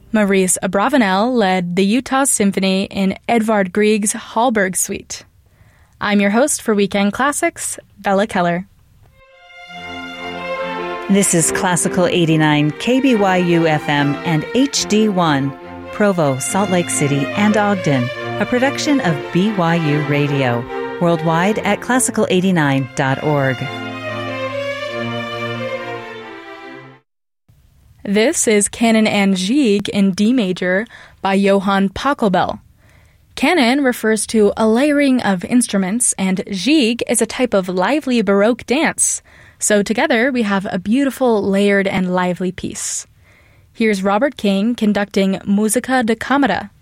Maurice Abravanel led the Utah Symphony in Edvard Grieg's Hallberg Suite. I'm your host for Weekend Classics, Bella Keller. This is Classical 89 KBYU FM and HD1, Provo, Salt Lake City, and Ogden, a production of BYU Radio, worldwide at classical89.org. This is Canon and Gigue in D major by Johann Pachelbel. Canon refers to a layering of instruments, and Gigue is a type of lively Baroque dance. So together we have a beautiful, layered, and lively piece. Here's Robert King conducting Musica da Camera.